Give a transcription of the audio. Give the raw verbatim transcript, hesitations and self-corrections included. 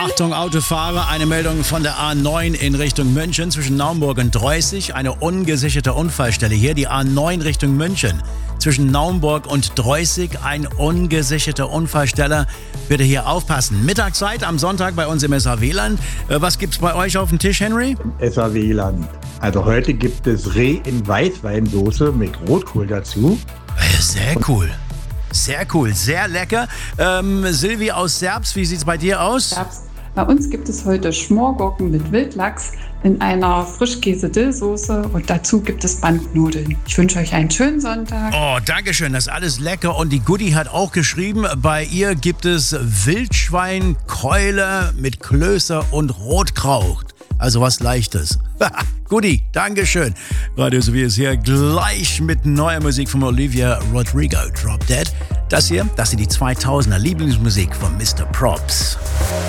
Achtung Autofahrer, eine Meldung von der A neun in Richtung München zwischen Naumburg und Droyßig. Eine ungesicherte Unfallstelle hier, die A neun Richtung München. Zwischen Naumburg und Droyßig, ein ungesicherter Unfallstelle. Bitte hier aufpassen. Mittagszeit am Sonntag bei uns im S A W-Land. Was gibt's bei euch auf dem Tisch, Henry? S A W-Land. Also heute gibt es Reh in Weißweinsoße mit Rotkohl dazu. Sehr cool. Sehr cool, sehr lecker. Ähm, Silvi aus Serbs, wie sieht's bei dir aus? Serbs. Bei uns gibt es heute Schmorgurken mit Wildlachs in einer Frischkäse-Dill-Soße und dazu gibt es Bandnudeln. Ich wünsche euch einen schönen Sonntag. Oh, dankeschön, das ist alles lecker. Und die Goodie hat auch geschrieben, bei ihr gibt es Wildschweinkeule mit Klöße und Rotkraut. Also was Leichtes. Goodie, dankeschön. Radio Sowie ist hier gleich mit neuer Musik von Olivia Rodrigo. Drop Dead. Das hier, das sind die zweitausender Lieblingsmusik von Mister Props.